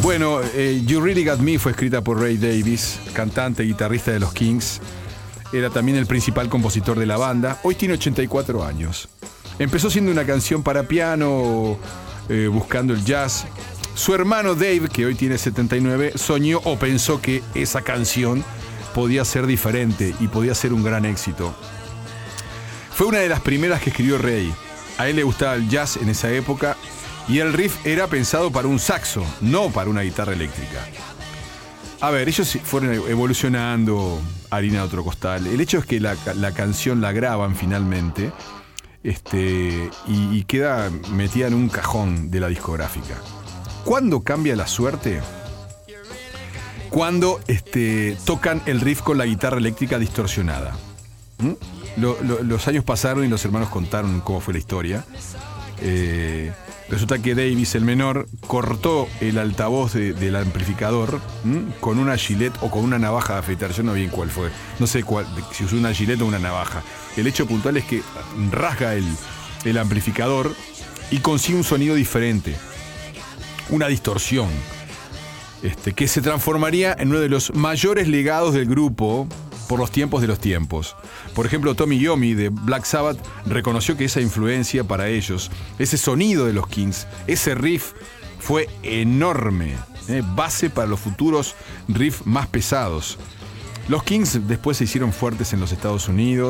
Bueno, You Really Got Me fue escrita por Ray Davies, cantante y guitarrista de los Kings. Era también el principal compositor de la banda. Hoy tiene 84 años. Empezó siendo una canción para piano, buscando el jazz. Su hermano Dave, que hoy tiene 79, soñó o pensó que esa canción podía ser diferente y podía ser un gran éxito. Fue una de las primeras que escribió Ray. A él le gustaba el jazz en esa época y el riff era pensado para un saxo, no para una guitarra eléctrica. A ver, ellos fueron evolucionando, harina de otro costal. El hecho es que la canción la graban finalmente y queda metida en un cajón de la discográfica. ¿Cuándo cambia la suerte? Cuando tocan el riff con la guitarra eléctrica distorsionada. Los años pasaron y los hermanos contaron cómo fue la historia. Resulta que Davis, el menor, cortó el altavoz del amplificador con una gilet o con una navaja de afeitar. Yo no vi cuál fue. No sé si usó una gilet o una navaja. El hecho puntual es que rasga el amplificador y consigue un sonido diferente. Una distorsión. Que se transformaría en uno de los mayores legados del grupo por los tiempos de los tiempos. Por ejemplo, Tommy Iommi de Black Sabbath reconoció que esa influencia para ellos, ese sonido de los Kings, ese riff fue enorme, base para los futuros riffs más pesados. Los Kings después se hicieron fuertes en los Estados Unidos.